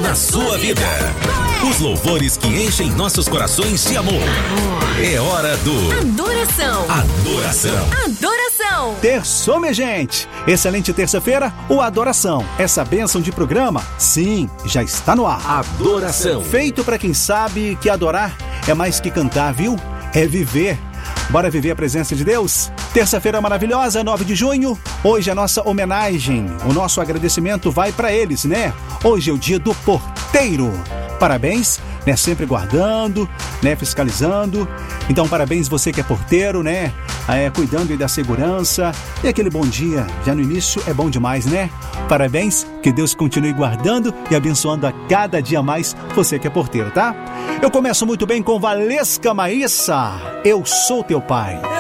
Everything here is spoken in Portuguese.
na sua vida. Os louvores que enchem nossos corações de amor. É hora do Adoração. Terçou, minha gente. Excelente terça-feira, o Adoração. Essa bênção de programa, sim, já está no ar. Adoração. Feito para quem sabe que adorar é mais que cantar, viu? É viver. Bora viver a presença de Deus? Terça-feira maravilhosa, 9 de junho. Hoje a nossa homenagem, o nosso agradecimento vai para eles, né? Hoje é o dia do porteiro. Parabéns, né? Sempre guardando, né? Fiscalizando. Então, parabéns você que é porteiro, né? Cuidando aí da segurança. E aquele bom dia, já no início, é bom demais, né? Parabéns, que Deus continue guardando e abençoando a cada dia mais você que é porteiro, tá? Eu começo muito bem com Valesca Maíssa. Eu sou teu pai.